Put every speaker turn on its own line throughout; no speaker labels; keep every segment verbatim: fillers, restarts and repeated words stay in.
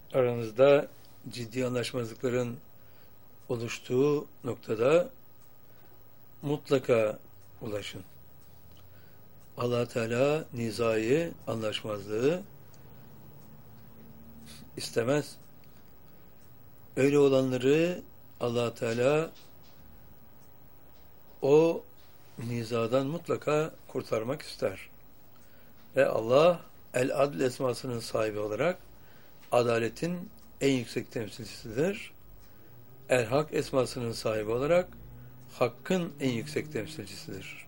aranızda ciddi anlaşmazlıkların oluştuğu noktada mutlaka ulaşın. Allah Teala nizayı, anlaşmazlığı istemez. Öyle olanları Allah Teala o nizadan mutlaka kurtarmak ister. Ve Allah El-Adl esmasının sahibi olarak adaletin en yüksek temsilcisidir. El-Hak esmasının sahibi olarak hakkın en yüksek temsilcisidir.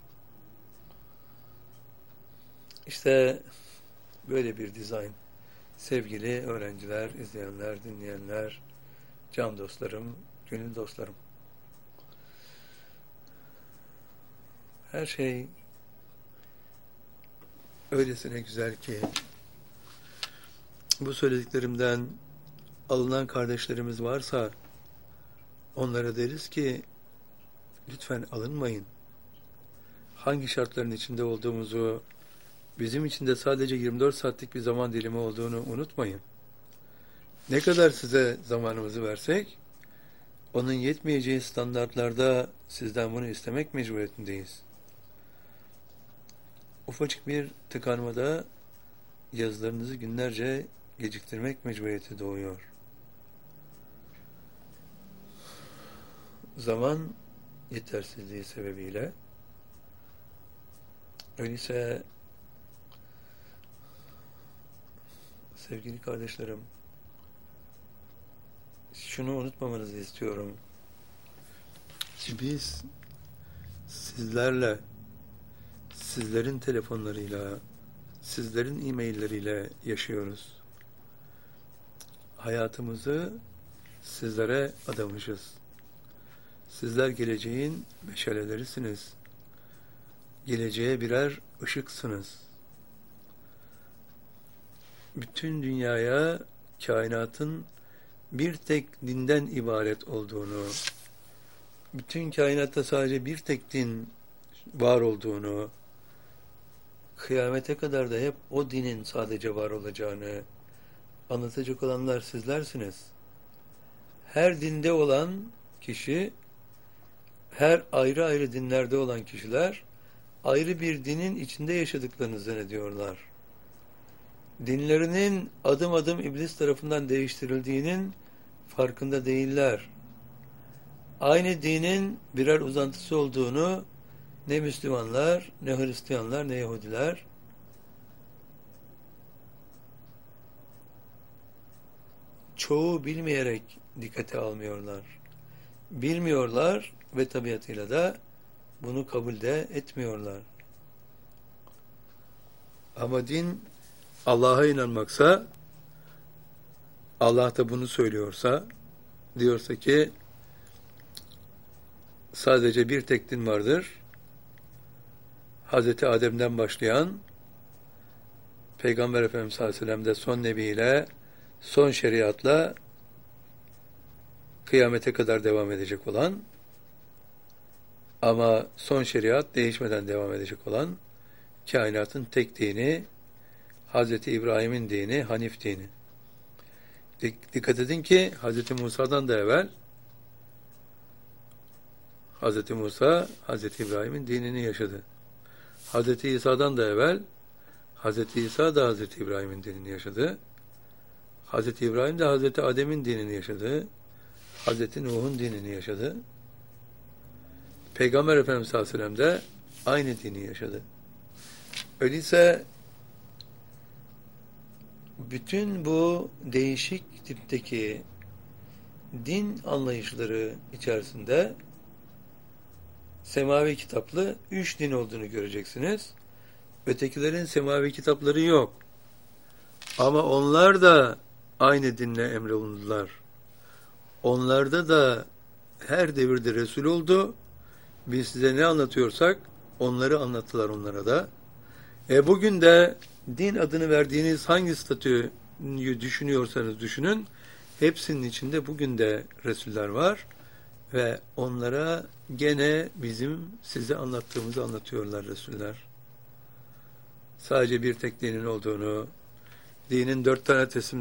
İşte böyle bir dizayn. Sevgili öğrenciler, izleyenler, dinleyenler, can dostlarım, gönül dostlarım. Her şey öylesine güzel ki bu söylediklerimden alınan kardeşlerimiz varsa onlara deriz ki lütfen alınmayın. Hangi şartların içinde olduğumuzu, bizim için de sadece yirmi dört saatlik bir zaman dilimi olduğunu unutmayın. Ne kadar size zamanımızı versek, onun yetmeyeceği standartlarda sizden bunu istemek mecburiyetindeyiz. Ufacık bir tıkanmada yazılarınızı günlerce geciktirmek mecburiyeti doğuyor. Zaman yetersizliği sebebiyle. Öyleyse sevgili kardeşlerim, şunu unutmamanızı istiyorum. Biz sizlerle, sizlerin telefonlarıyla, sizlerin e-mailleriyle yaşıyoruz. Hayatımızı sizlere adamışız. Sizler geleceğin meşalelerisiniz. Geleceğe birer ışıksınız. Bütün dünyaya kainatın bir tek dinden ibaret olduğunu, bütün kainatta sadece bir tek din var olduğunu, kıyamete kadar da hep o dinin sadece var olacağını anlatacak olanlar sizlersiniz. Her dinde olan kişi, her ayrı ayrı dinlerde olan kişiler, ayrı bir dinin içinde yaşadıklarını zannediyorlar. Dinlerinin adım adım iblis tarafından değiştirildiğinin farkında değiller. Aynı dinin birer uzantısı olduğunu ne Müslümanlar, ne Hristiyanlar, ne Yahudiler çoğu bilmeyerek dikkate almıyorlar. Bilmiyorlar ve tabiatıyla da bunu kabul de etmiyorlar. Ama din Allah'a inanmaksa, Allah da bunu söylüyorsa, diyorsa ki sadece bir tek din vardır. Hazreti Adem'den başlayan, Peygamber Efendimiz sallallahu aleyhi ve sellem'de son nebi ile, son şeriatla kıyamete kadar devam edecek olan, ama son şeriat değişmeden devam edecek olan kainatın tek dini, Hazreti İbrahim'in dini, Hanif dini. Dikkat edin ki Hazreti Musa'dan da evvel Hazreti Musa, Hazreti İbrahim'in dinini yaşadı. Hazreti İsa'dan da evvel Hazreti İsa da Hazreti İbrahim'in dinini yaşadı. Hazreti İbrahim de Hazreti Adem'in dinini yaşadı. Hazreti Nuh'un dinini yaşadı. Peygamber Efendimiz sallallahu aleyhi ve sellem de aynı dini yaşadı. Öyleyse bütün bu değişik tipteki din anlayışları içerisinde semavi kitaplı üç din olduğunu göreceksiniz. Ötekilerin semavi kitapları yok. Ama onlar da aynı dinle emrolundular. Onlarda da her devirde Resul oldu. Biz size ne anlatıyorsak onları anlattılar onlara da. E bugün de din adını verdiğiniz hangi statüyü düşünüyorsanız düşünün, hepsinin içinde bugün de Resuller var ve onlara gene bizim size anlattığımızı anlatıyorlar Resuller. Sadece bir tek dinin olduğunu, dinin dört tane teslim